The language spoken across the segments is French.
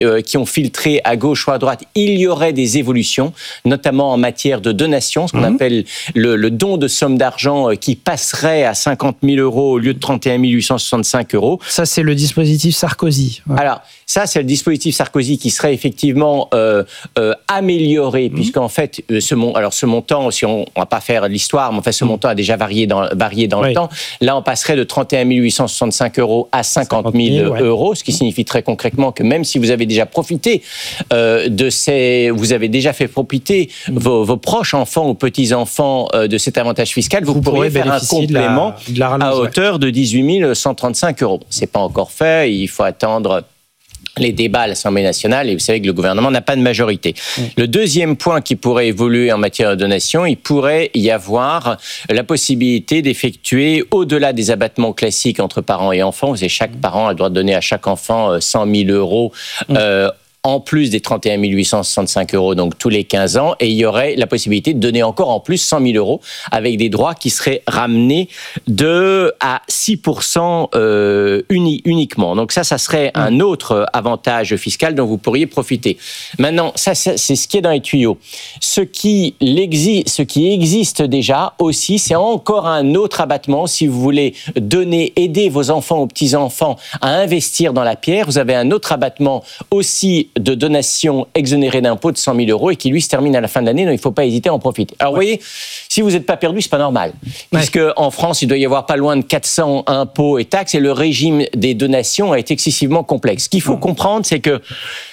qui ont filtré à gauche ou à droite, il y aurait des évolutions, notamment en matière de donation, ce qu'on appelle le don de somme d'argent qui passerait à 50 000 euros au lieu de 31 865 euros. Ça, c'est le dispositif Sarkozy. Ouais. Alors, ça, c'est le dispositif Sarkozy qui serait effectivement amélioré, puisqu'en fait, ce montant, si on va pas faire l'histoire, mais en fait, ce montant a déjà varié dans le temps. Là, on passerait de 31 865 euros à 50 000 euros, ce qui signifie très concrètement que même si vous avez déjà profité vous avez déjà fait profiter vos proches enfants ou petits-enfants de cet avantage fiscal, vous pourriez faire un complément à hauteur de 18 135 euros. C'est pas encore fait, il faut attendre les débats à l'Assemblée nationale, et vous savez que le gouvernement n'a pas de majorité. Le deuxième point qui pourrait évoluer en matière de donation, il pourrait y avoir la possibilité d'effectuer, au-delà des abattements classiques entre parents et enfants, vous savez, chaque parent a le droit de donner à chaque enfant 100 000 euros en plus des 31 865 euros, donc tous les 15 ans, et il y aurait la possibilité de donner encore en plus 100 000 euros avec des droits qui seraient ramenés à 6% uniquement. Donc ça serait un autre avantage fiscal dont vous pourriez profiter. Maintenant, ça, c'est ce qui est dans les tuyaux. Ce qui existe déjà aussi, c'est encore un autre abattement. Si vous voulez aider vos enfants ou petits-enfants à investir dans la pierre, vous avez un autre abattement aussi de donation exonérée d'impôts de 100 000 euros et qui, lui, se termine à la fin de l'année, donc il ne faut pas hésiter à en profiter. Alors, vous voyez, si vous n'êtes pas perdu, ce n'est pas normal. Puisque en France, il doit y avoir pas loin de 400 impôts et taxes et le régime des donations est excessivement complexe. Ce qu'il faut comprendre, c'est que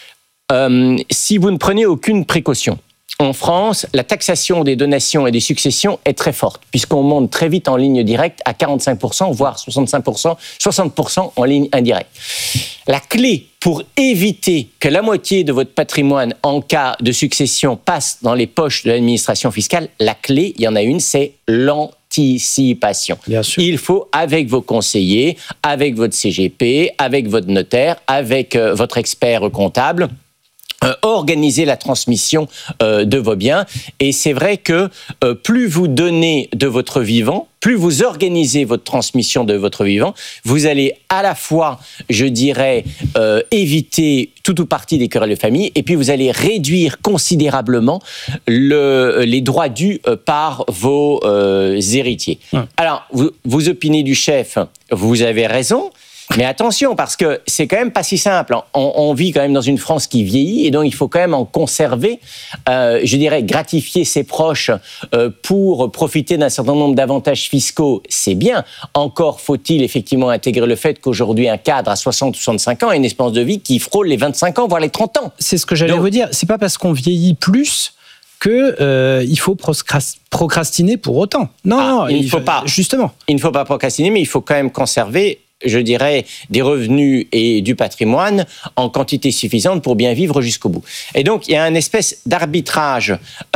si vous ne prenez aucune précaution, en France, la taxation des donations et des successions est très forte, puisqu'on monte très vite en ligne directe à 45%, voire 65%, 60% en ligne indirecte. La clé pour éviter que la moitié de votre patrimoine en cas de succession passe dans les poches de l'administration fiscale, la clé, il y en a une, c'est l'anticipation. Il faut, avec vos conseillers, avec votre CGP, avec votre notaire, avec votre expert comptable, organiser la transmission de vos biens. Et c'est vrai que plus vous donnez de votre vivant, plus vous organisez votre transmission de votre vivant, vous allez à la fois, je dirais, éviter tout ou partie des querelles de famille, et puis vous allez réduire considérablement les droits dus par vos héritiers. Alors, vous opinez du chef, vous avez raison. Mais attention, parce que c'est quand même pas si simple. On vit quand même dans une France qui vieillit et donc il faut quand même en conserver, je dirais, gratifier ses proches pour profiter d'un certain nombre d'avantages fiscaux, c'est bien. Encore faut-il effectivement intégrer le fait qu'aujourd'hui un cadre à 60 ou 65 ans a une espérance de vie qui frôle les 25 ans, voire les 30 ans. C'est ce que j'allais vous dire. C'est pas parce qu'on vieillit plus que il faut procrastiner pour autant. Non, il ne faut pas. Justement. Il ne faut pas procrastiner, mais il faut quand même conserver, je dirais, des revenus et du patrimoine en quantité suffisante pour bien vivre jusqu'au bout. Et donc, il y a une espèce d'arbitrage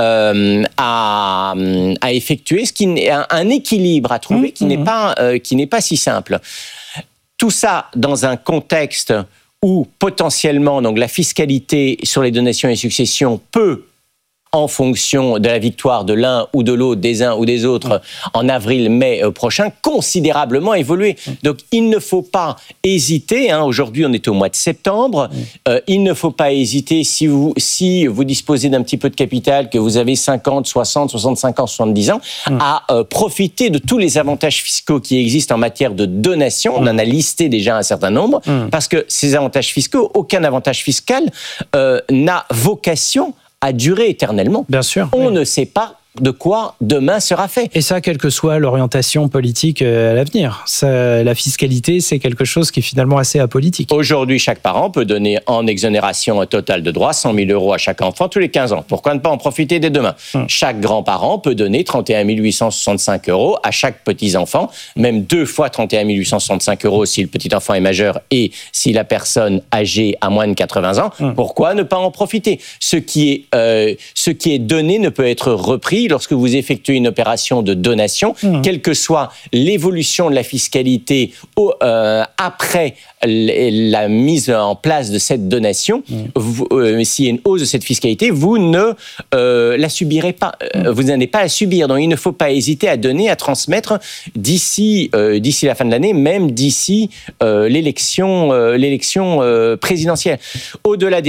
à effectuer, un équilibre à trouver qui n'est pas si simple. Tout ça dans un contexte où potentiellement donc, la fiscalité sur les donations et successions peut, en fonction de la victoire de l'un ou de l'autre, des uns ou des autres, en avril-mai prochain, considérablement évoluer. Donc, il ne faut pas hésiter. Aujourd'hui, on est au mois de septembre. Il ne faut pas hésiter, si vous disposez d'un petit peu de capital, que vous avez 50, 60, 65 ans, 70 ans, à profiter de tous les avantages fiscaux qui existent en matière de donation. On en a listé déjà un certain nombre, parce que ces avantages fiscaux, aucun avantage fiscal n'a vocation à durer éternellement. Bien sûr. On ne sait pas de quoi demain sera fait. Et ça, quelle que soit l'orientation politique à l'avenir. La fiscalité, c'est quelque chose qui est finalement assez apolitique. Aujourd'hui, chaque parent peut donner en exonération un total de droits 100 000 euros à chaque enfant tous les 15 ans. Pourquoi ne pas en profiter dès demain ? Chaque grand-parent peut donner 31 865 euros à chaque petit-enfant, même 2 fois 31 865 euros si le petit-enfant est majeur et si la personne âgée a moins de 80 ans. Pourquoi ne pas en profiter ? Ce qui est donné ne peut être repris lorsque vous effectuez une opération de donation, quelle que soit l'évolution de la fiscalité après la mise en place de cette donation, s'il y a une hausse de cette fiscalité, vous ne la subirez pas. Vous n'allez pas la subir. Donc, il ne faut pas hésiter à donner, à transmettre d'ici la fin de l'année, même d'ici l'élection présidentielle. Au-delà des